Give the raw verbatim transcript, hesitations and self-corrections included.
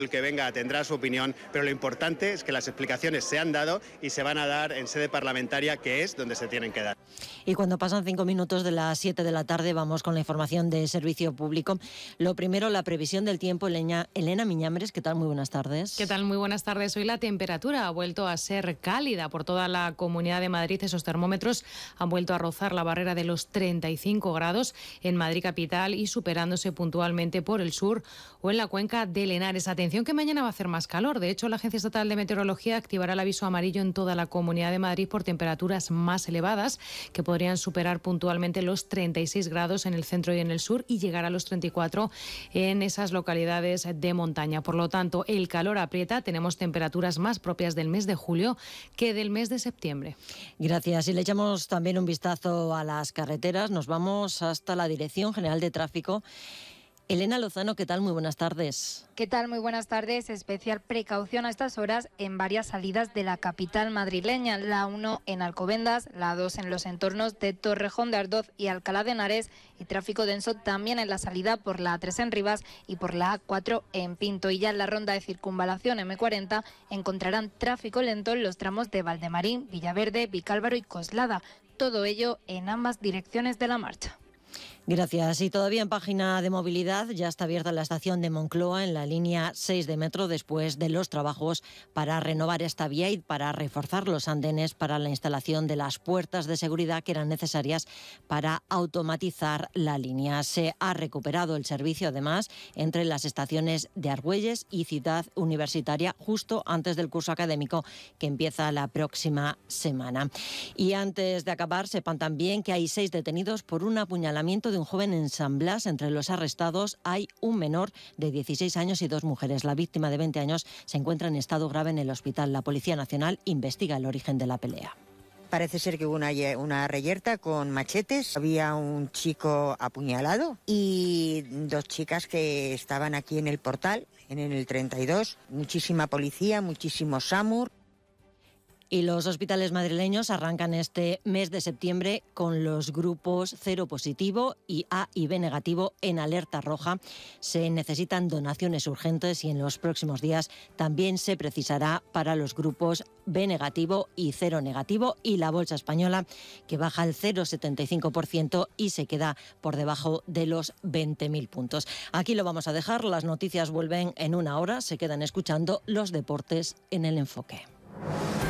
El que venga tendrá su opinión, pero lo importante es que las explicaciones se han dado y se van a dar en sede parlamentaria, que es donde se tienen que dar. Y cuando pasan cinco minutos de las siete de la tarde, vamos con la información de servicio público. Lo primero, la previsión del tiempo. Elena, Elena Miñambres, ¿qué tal? Muy buenas tardes. ¿Qué tal? Muy buenas tardes. Hoy la temperatura ha vuelto a ser cálida por toda la Comunidad de Madrid. Esos termómetros han vuelto a rozar la barrera de los treinta y cinco grados en Madrid capital y superándose puntualmente por el sur o en la cuenca del Henares. Atención que mañana va a hacer más calor. De hecho, la Agencia Estatal de Meteorología activará el aviso amarillo en toda la Comunidad de Madrid por temperaturas más elevadas que podrían superar puntualmente los treinta y seis grados en el centro y en el sur y llegar a los treinta y cuatro en esas localidades de montaña. Por lo tanto, el calor aprieta. Tenemos temperaturas más propias del mes de julio que del mes de septiembre. Gracias. Y le echamos también un vistazo a las carreteras. Nos vamos hasta la Dirección General de Tráfico. Elena Lozano, ¿qué tal? Muy buenas tardes. ¿Qué tal? Muy buenas tardes. Especial precaución a estas horas en varias salidas de la capital madrileña. La uno en Alcobendas, la dos en los entornos de Torrejón de Ardoz y Alcalá de Henares y tráfico denso también en la salida por la A tres en Rivas y por la A cuatro en Pinto. Y ya en la ronda de circunvalación eme cuarenta encontrarán tráfico lento en los tramos de Valdemarín, Villaverde, Vicálvaro y Coslada. Todo ello en ambas direcciones de la marcha. Gracias. Y todavía en página de movilidad, ya está abierta la estación de Moncloa en la línea seis de metro después de los trabajos para renovar esta vía y para reforzar los andenes para la instalación de las puertas de seguridad que eran necesarias para automatizar la línea. Se ha recuperado el servicio, además, entre las estaciones de Argüelles y Ciudad Universitaria justo antes del curso académico que empieza la próxima semana. Y antes de acabar, sepan también que hay seis detenidos por un apuñalamiento de un joven en San Blas. Entre los arrestados hay un menor de dieciséis años y dos mujeres. La víctima de veinte años se encuentra en estado grave en el hospital. La Policía Nacional investiga el origen de la pelea. Parece ser que hubo una, una reyerta con machetes, había un chico apuñalado y dos chicas que estaban aquí en el portal, en el treinta y dos. Muchísima policía, muchísimo SAMUR. Y los hospitales madrileños arrancan este mes de septiembre con los grupos cero positivo y A y B negativo en alerta roja. Se necesitan donaciones urgentes y en los próximos días también se precisará para los grupos B negativo y cero negativo, y la bolsa española que baja el cero coma setenta y cinco por ciento y se queda por debajo de los veinte mil puntos. Aquí lo vamos a dejar. Las noticias vuelven en una hora. Se quedan escuchando los deportes en El Enfoque.